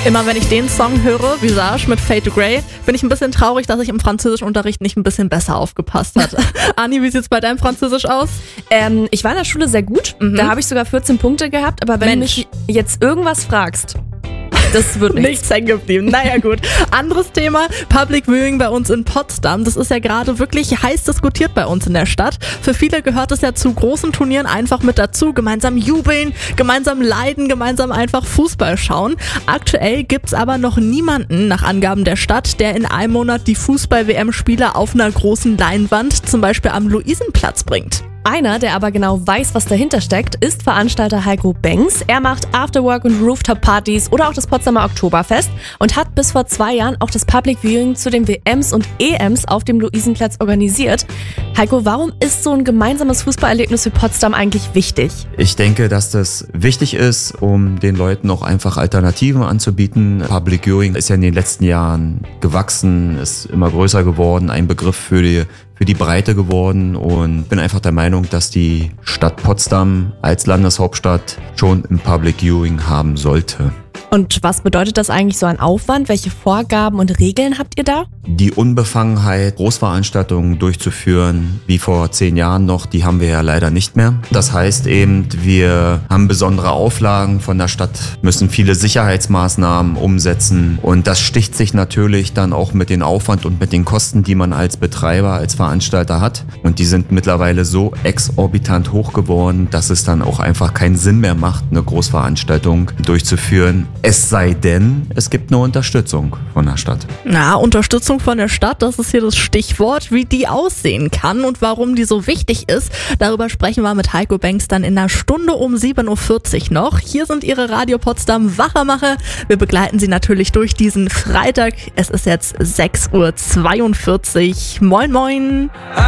Immer wenn ich den Song höre, Visage mit Fade to Grey, bin ich ein bisschen traurig, dass ich im Französischunterricht nicht ein bisschen besser aufgepasst hatte. Anni, wie sieht's bei deinem Französisch aus? Ich war in der Schule sehr gut. Da habe ich sogar 14 Punkte gehabt. Aber wenn du mich jetzt irgendwas fragst, das wird nichts hängen geblieben. Naja gut. Anderes Thema, Public Viewing bei uns in Potsdam. Das ist ja gerade wirklich heiß diskutiert bei uns in der Stadt. Für viele gehört es ja zu großen Turnieren einfach mit dazu. Gemeinsam jubeln, gemeinsam leiden, gemeinsam einfach Fußball schauen. Aktuell gibt's aber noch niemanden, nach Angaben der Stadt, der in einem Monat die Fußball-WM-Spiele auf einer großen Leinwand, zum Beispiel am Luisenplatz, bringt. Einer, der aber genau weiß, was dahinter steckt, ist Veranstalter Heiko Benks. Er macht Afterwork- und Rooftop-Partys oder auch das Potsdamer Oktoberfest und hat bis vor 2 Jahren auch das Public Viewing zu den WMs und EMs auf dem Luisenplatz organisiert. Heiko, warum ist so ein gemeinsames Fußballerlebnis für Potsdam eigentlich wichtig? Ich denke, dass das wichtig ist, um den Leuten auch einfach Alternativen anzubieten. Public Viewing ist ja in den letzten Jahren gewachsen, ist immer größer geworden, ein Begriff für die Breite geworden und bin einfach der Meinung, dass die Stadt Potsdam als Landeshauptstadt schon ein Public Viewing haben sollte. Und was bedeutet das eigentlich so an Aufwand? Welche Vorgaben und Regeln habt ihr da? Die Unbefangenheit, Großveranstaltungen durchzuführen, wie vor 10 Jahren noch, die haben wir ja leider nicht mehr. Das heißt eben, wir haben besondere Auflagen von der Stadt, müssen viele Sicherheitsmaßnahmen umsetzen und das sticht sich natürlich dann auch mit dem Aufwand und mit den Kosten, die man als Betreiber, als Veranstalter hat. Und die sind mittlerweile so exorbitant hoch geworden, dass es dann auch einfach keinen Sinn mehr macht, eine Großveranstaltung durchzuführen. Es sei denn, es gibt eine Unterstützung von der Stadt. Na, Unterstützung von der Stadt, das ist hier das Stichwort, wie die aussehen kann und warum die so wichtig ist. Darüber sprechen wir mit Heiko Benks dann in einer Stunde um 7.40 Uhr noch. Hier sind Ihre Radio Potsdam Wachermacher. Wir begleiten Sie natürlich durch diesen Freitag. Es ist jetzt 6.42 Uhr. Moin, moin.